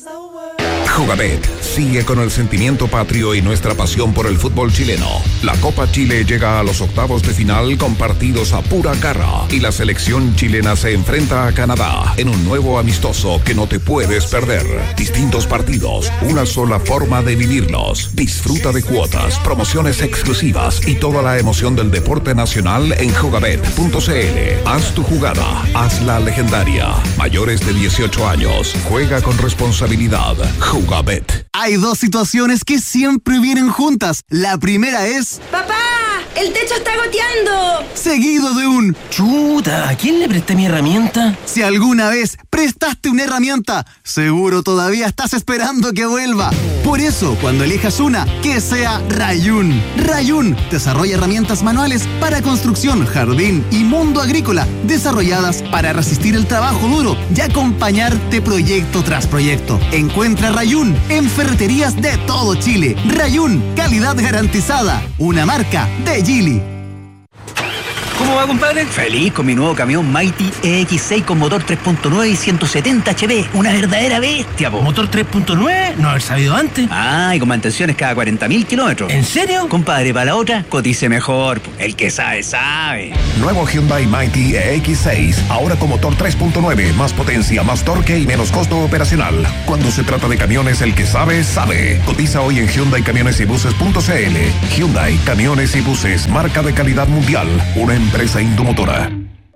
Jugabet sigue con el sentimiento patrio y nuestra pasión por el fútbol chileno. La Copa Chile llega a los octavos de final con partidos a pura garra y la selección chilena se enfrenta a Canadá en un nuevo amistoso que no te puedes perder. Distintos partidos, una sola forma de vivirlos. Disfruta de cuotas, promociones exclusivas y toda la emoción del deporte nacional en jugabet.cl. Haz tu jugada, hazla legendaria. Mayores de 18 años, juega con responsabilidad. Jugabet. Hay dos situaciones que siempre vienen juntas. La primera es... ¡Papá! ¡El techo está goteando! Seguido de un... ¡Chuta! ¿A quién le presté mi herramienta? Si alguna vez prestaste una herramienta, seguro todavía estás esperando que vuelva. Por eso, cuando elijas una, que sea Rayun. Rayun desarrolla herramientas manuales para construcción, jardín y mundo agrícola, desarrolladas para resistir el trabajo duro y acompañarte proyecto tras proyecto. Encuentra Rayun en ferreterías de todo Chile. Rayun, calidad garantizada. Una marca de Geely. ¿Cómo va, compadre? Feliz con mi nuevo camión Mighty EX6 con motor 3.9 y 170 HP. Una verdadera bestia, po. ¿Motor 3.9? No haber sabido antes. Y con mantenciones cada 40.000 kilómetros. ¿En serio? Compadre, para la otra, cotice mejor. El que sabe, sabe. Nuevo Hyundai Mighty EX6, ahora con motor 3.9, más potencia, más torque y menos costo operacional. Cuando se trata de camiones, el que sabe, sabe. Cotiza hoy en HyundaiCamionesYbuses.cl. Hyundai Camiones y Buses, marca de calidad mundial. Una empresa Indomotora.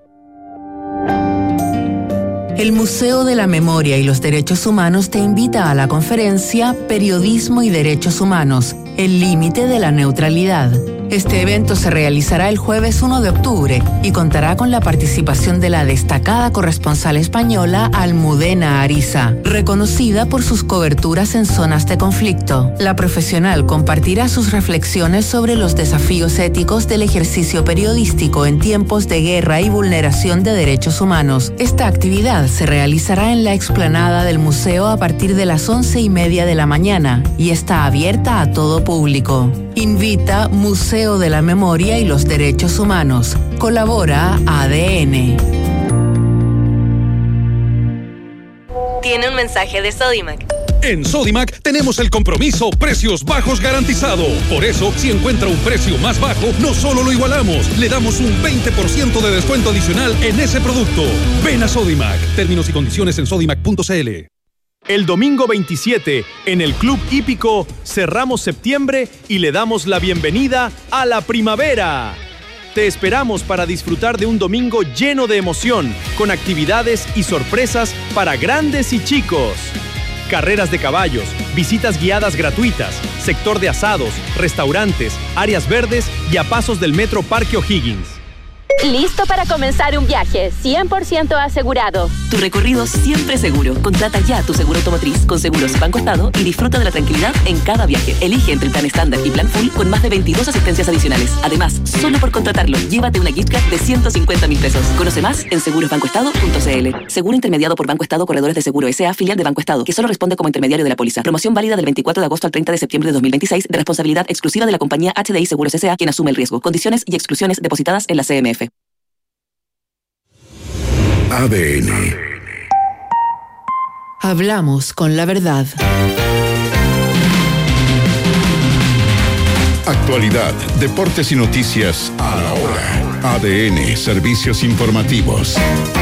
El Museo de la Memoria y los Derechos Humanos te invita a la conferencia Periodismo y Derechos Humanos, el límite de la neutralidad. Este evento se realizará el jueves 1 de octubre y contará con la participación de la destacada corresponsal española Almudena Ariza, reconocida por sus coberturas en zonas de conflicto. La profesional compartirá sus reflexiones sobre los desafíos éticos del ejercicio periodístico en tiempos de guerra y vulneración de derechos humanos. Esta actividad se realizará en la explanada del museo a partir de las 11:30 de la mañana y está abierta a todo público. Invita Museo de la Memoria y los Derechos Humanos. Colabora ADN. Tiene un mensaje de Sodimac. En Sodimac tenemos el compromiso precios bajos garantizado. Por eso, si encuentra un precio más bajo, no solo lo igualamos, le damos un 20% de descuento adicional en ese producto. Ven a Sodimac. Términos y condiciones en sodimac.cl. El domingo 27, en el Club Hípico, cerramos septiembre y le damos la bienvenida a la primavera. Te esperamos para disfrutar de un domingo lleno de emoción, con actividades y sorpresas para grandes y chicos. Carreras de caballos, visitas guiadas gratuitas, sector de asados, restaurantes, áreas verdes y a pasos del Metro Parque O'Higgins. Listo para comenzar un viaje 100% asegurado. Tu recorrido siempre seguro. Contrata ya tu seguro automotriz con Seguros Banco Estado y disfruta de la tranquilidad en cada viaje. Elige entre el plan estándar y plan full con más de 22 asistencias adicionales. Además, solo por contratarlo, llévate una gift card de 150.000 pesos. Conoce más en segurosbancoestado.cl. Seguro intermediado por Banco Estado Corredores de Seguro S.A., filial de Banco Estado, que solo responde como intermediario de la póliza. Promoción válida del 24 de agosto al 30 de septiembre de 2026, de responsabilidad exclusiva de la compañía HDI Seguros S.A., quien asume el riesgo. Condiciones y exclusiones depositadas en la CMF. ADN. Hablamos con la verdad. Actualidad, deportes y noticias a la hora. ADN, servicios informativos.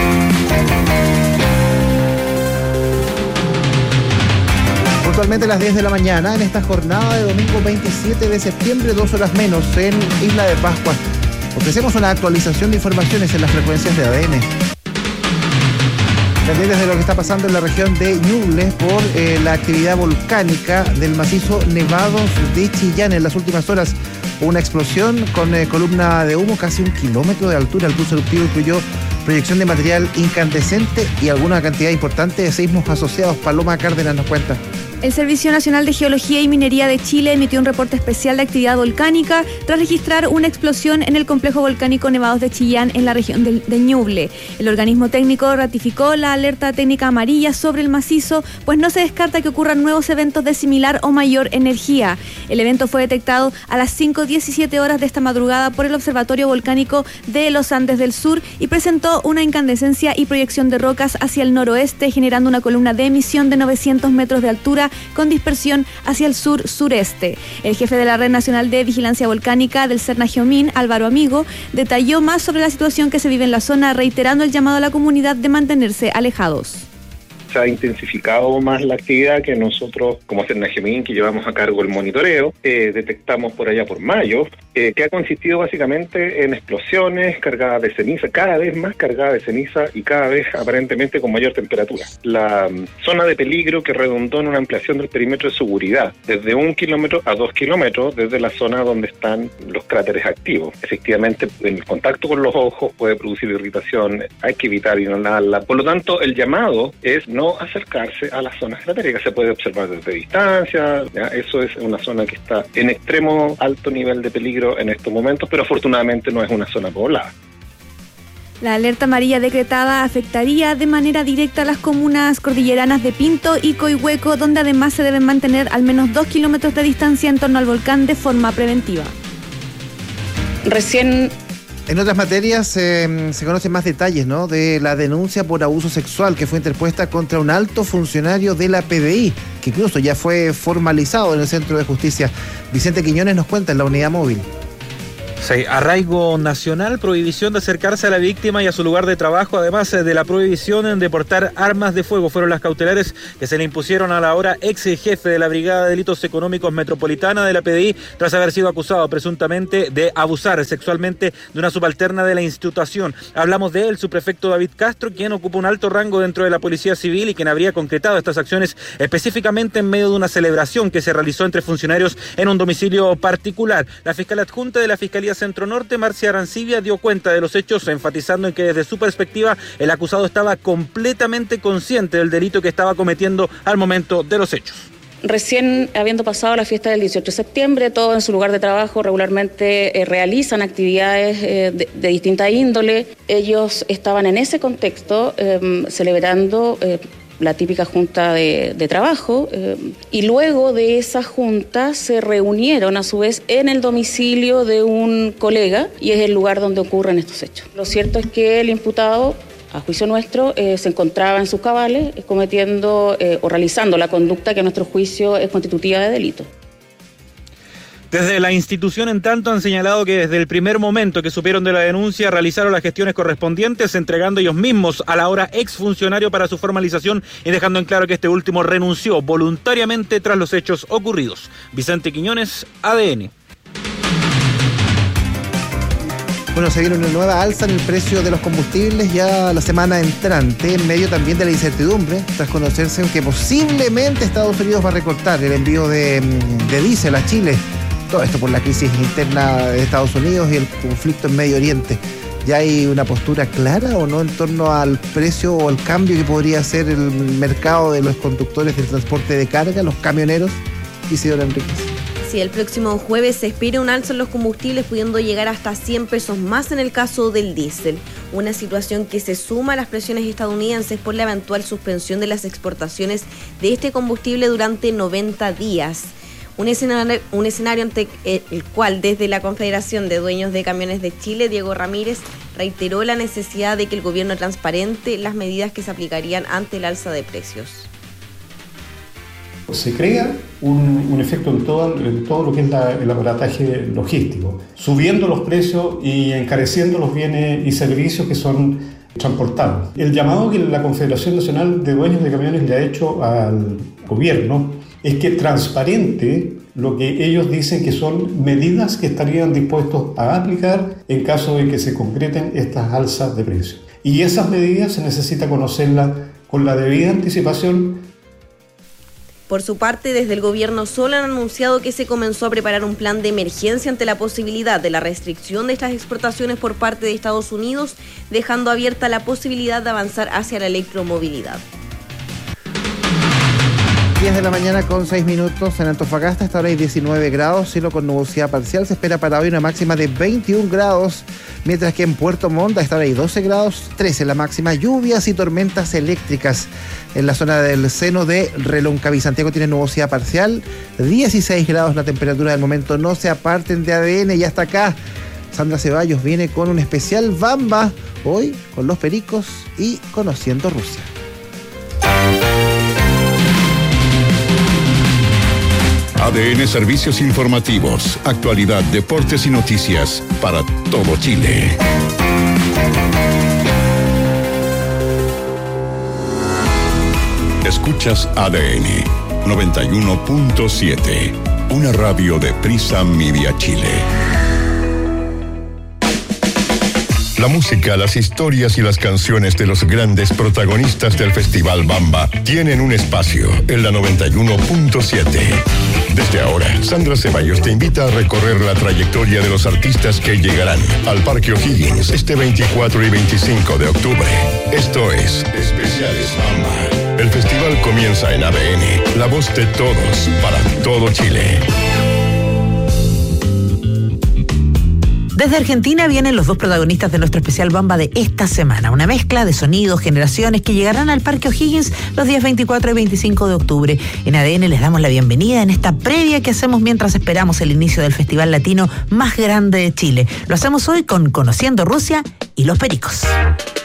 Puntualmente a las 10 de la mañana, en esta jornada de domingo 27 de septiembre, 2 horas menos, en Isla de Pascua. Ofrecemos una actualización de informaciones en las frecuencias de ADN. Pendientes de lo que está pasando en la región de Ñuble por la actividad volcánica del macizo Nevados de Chillán. En las últimas horas, una explosión con columna de humo, casi 1 kilómetro de altura. El pulso eruptivo incluyó proyección de material incandescente y alguna cantidad importante de seísmos asociados. Paloma Cárdenas nos cuenta. El Servicio Nacional de Geología y Minería de Chile emitió un reporte especial de actividad volcánica tras registrar una explosión en el complejo volcánico Nevados de Chillán en la región de Ñuble. El organismo técnico ratificó la alerta técnica amarilla sobre el macizo, pues no se descarta que ocurran nuevos eventos de similar o mayor energía. El evento fue detectado a las 5:17 horas de esta madrugada por el Observatorio Volcánico de los Andes del Sur y presentó una incandescencia y proyección de rocas hacia el noroeste, generando una columna de emisión de 900 metros de altura con dispersión hacia el sur-sureste. El jefe de la Red Nacional de Vigilancia Volcánica del CERNAGEOMIN, Álvaro Amigo, detalló más sobre la situación que se vive en la zona, reiterando el llamado a la comunidad de mantenerse alejados. Se ha intensificado más la actividad que nosotros, como CERNAGEOMIN, que llevamos a cargo el monitoreo, detectamos por allá por mayo, que ha consistido básicamente en explosiones cargadas de ceniza, cada vez más cargadas de ceniza y cada vez aparentemente con mayor temperatura. La zona de peligro que redundó en una ampliación del perímetro de seguridad, desde 1 kilómetro a 2 kilómetros, desde la zona donde están los cráteres activos. Efectivamente, el contacto con los ojos puede producir irritación, hay que evitar inhalarla. Por lo tanto, el llamado es no acercarse a las zonas cratéricas. Se puede observar desde distancia, ¿ya? Eso es una zona que está en extremo alto nivel de peligro en estos momentos, pero afortunadamente no es una zona poblada. La alerta amarilla decretada afectaría de manera directa a las comunas cordilleranas de Pinto y Coihueco, donde además se deben mantener al menos 2 kilómetros de distancia en torno al volcán de forma preventiva. En otras materias se conocen más detalles, ¿no?, de la denuncia por abuso sexual que fue interpuesta contra un alto funcionario de la PDI, que incluso ya fue formalizado en el Centro de Justicia. Vicente Quiñones nos cuenta en la unidad móvil. Sí, arraigo nacional, prohibición de acercarse a la víctima y a su lugar de trabajo, además de la prohibición de portar armas de fuego, fueron las cautelares que se le impusieron a la ahora ex jefe de la Brigada de Delitos Económicos Metropolitana de la PDI, tras haber sido acusado presuntamente de abusar sexualmente de una subalterna de la institución. Hablamos de él, subprefecto David Castro, quien ocupa un alto rango dentro de la Policía Civil y quien habría concretado estas acciones específicamente en medio de una celebración que se realizó entre funcionarios en un domicilio particular. La fiscal adjunta de la Fiscalía Centro Norte, Marcia Arancibia, dio cuenta de los hechos, enfatizando en que desde su perspectiva el acusado estaba completamente consciente del delito que estaba cometiendo al momento de los hechos. Recién habiendo pasado la fiesta del 18 de septiembre, todos en su lugar de trabajo regularmente realizan actividades de distinta índole. Ellos estaban en ese contexto celebrando la típica junta de trabajo, y luego de esa junta se reunieron a su vez en el domicilio de un colega, y es el lugar donde ocurren estos hechos. Lo cierto es que el imputado, a juicio nuestro, se encontraba en sus cabales cometiendo o realizando la conducta que a nuestro juicio es constitutiva de delito. Desde la institución, en tanto, han señalado que desde el primer momento que supieron de la denuncia realizaron las gestiones correspondientes, entregando ellos mismos al ahora exfuncionario para su formalización y dejando en claro que este último renunció voluntariamente tras los hechos ocurridos. Vicente Quiñones, ADN. Bueno, se viene una nueva alza en el precio de los combustibles ya la semana entrante, en medio también de la incertidumbre, tras conocerse que posiblemente Estados Unidos va a recortar el envío de diésel a Chile. Todo esto por la crisis interna de Estados Unidos y el conflicto en Medio Oriente. ¿Ya hay una postura clara o no en torno al precio o al cambio que podría hacer el mercado de los conductores del transporte de carga, los camioneros? Isidora Enríquez. Sí, el próximo jueves se espera un alza en los combustibles, pudiendo llegar hasta 100 pesos más en el caso del diésel. Una situación que se suma a las presiones estadounidenses por la eventual suspensión de las exportaciones de este combustible durante 90 días. Un escenario ante el cual desde la Confederación de Dueños de Camiones de Chile, Diego Ramírez, reiteró la necesidad de que el gobierno transparente las medidas que se aplicarían ante el alza de precios. Se crea un efecto en todo lo que es el aparataje logístico, subiendo los precios y encareciendo los bienes y servicios que son transportados. El llamado que la Confederación Nacional de Dueños de Camiones le ha hecho al gobierno es que transparente lo que ellos dicen que son medidas que estarían dispuestos a aplicar en caso de que se concreten estas alzas de precios. Y esas medidas se necesita conocerlas con la debida anticipación. Por su parte, desde el gobierno solo han anunciado que se comenzó a preparar un plan de emergencia ante la posibilidad de la restricción de estas exportaciones por parte de Estados Unidos, dejando abierta la posibilidad de avanzar hacia la electromovilidad. 10 de la mañana con 6 minutos en Antofagasta. Hasta ahora hay 19 grados, cielo con nubosidad parcial. Se espera para hoy una máxima de 21 grados, mientras que en Puerto Montt hasta ahora hay 12 grados, 13 la máxima. Lluvias y tormentas eléctricas en la zona del seno de Reloncaví. Santiago tiene nubosidad parcial, 16 grados la temperatura del momento. No se aparten de ADN. Y hasta acá Sandra Ceballos viene con un especial Bamba, hoy con los Pericos y Conociendo Rusia. ADN Servicios Informativos, actualidad, deportes y noticias para todo Chile. Escuchas ADN 91.7, una radio de Prisa Media Chile. La música, las historias y las canciones de los grandes protagonistas del Festival Bamba tienen un espacio en la 91.7. Desde ahora, Sandra Ceballos te invita a recorrer la trayectoria de los artistas que llegarán al Parque O'Higgins este 24 y 25 de octubre. Esto es Especiales Bamba. El festival comienza en ADN, la voz de todos, para todo Chile. Desde Argentina vienen los dos protagonistas de nuestro especial Bamba de esta semana. Una mezcla de sonidos, generaciones que llegarán al Parque O'Higgins los días 24 y 25 de octubre. En ADN les damos la bienvenida en esta previa que hacemos mientras esperamos el inicio del festival latino más grande de Chile. Lo hacemos hoy con Conociendo Rusia y los Pericos.